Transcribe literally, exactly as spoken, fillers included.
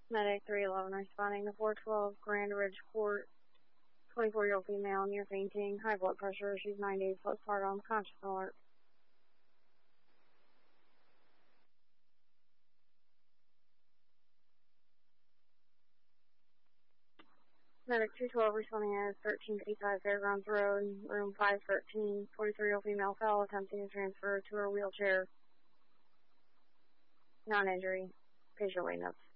Medic three eleven responding to four twelve Grand Ridge Court. twenty-four-year-old female near fainting, high blood pressure. She's nine days postpartum, conscious alert. Medic two twelve responding as thirteen fifty-five Fairgrounds Road, room five thirteen. forty-three-year-old female fell, attempting to transfer to her wheelchair. Non-injury. Patient waiting up.